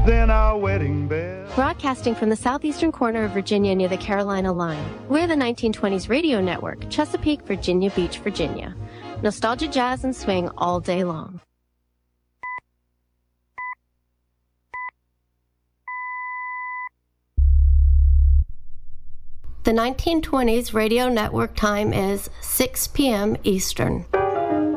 then our wedding bell. Broadcasting from the southeastern corner of Virginia near the Carolina line, we're the 1920s radio network, Chesapeake, Virginia Beach, Virginia. Nostalgia, jazz, and swing all day long. The 1920s radio network time is 6 p.m. Eastern.